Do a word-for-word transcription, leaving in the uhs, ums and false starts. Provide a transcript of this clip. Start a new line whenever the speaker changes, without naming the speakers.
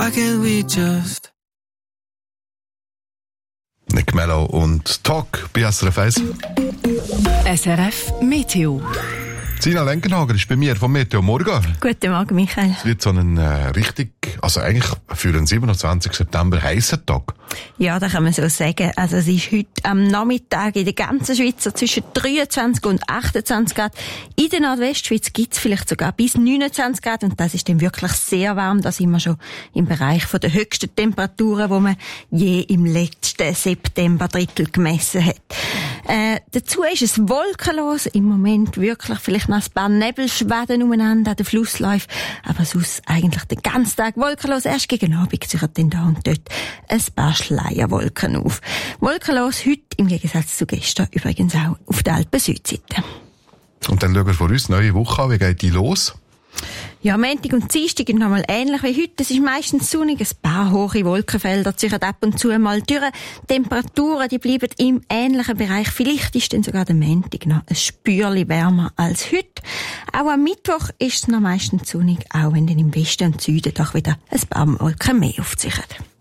Why can't we just...
Nick Mello und Talk bei S R F eins.
S R F Meteo.
Sina Lenkenhager ist bei mir vom Meteo. Morgen.
Guten Morgen, Michael.
Es wird so ein äh, richtig, also eigentlich für den siebenundzwanzigsten September heißer Tag.
Ja, das kann man so sagen. Also es ist heute am Nachmittag in der ganzen Schweiz so zwischen dreiundzwanzig und achtundzwanzig Grad. In der Nordwestschweiz gibt es vielleicht sogar bis neunundzwanzig Grad und das ist dann wirklich sehr warm. Da sind wir schon im Bereich von der höchsten Temperaturen, die man je im letzten September-Drittel gemessen hat. Äh, dazu ist es wolkenlos. Im Moment wirklich vielleicht noch ein paar Nebelschwaden umeinander an den Flussläufen. Aber sonst eigentlich den ganzen Tag wolkenlos. Erst gegen Abend ziehen dann da und dort ein paar Schleierwolken auf. Wolkenlos heute im Gegensatz zu gestern übrigens auch auf der Alpen-Südseite.
Und dann schauen wir vor uns neue Woche an. Wie geht die los?
Ja, Montag und Dienstag sind nochmal ähnlich wie heute. Es ist meistens sonnig, ein paar hohe Wolkenfelder ziehen ab und zu mal durch. Temperaturen, die bleiben im ähnlichen Bereich. Vielleicht ist dann sogar der Montag noch ein Spürchen wärmer als heute. Auch am Mittwoch ist es noch meistens sonnig, auch wenn dann im Westen und Süden doch wieder ein paar Wolken mehr aufziehen.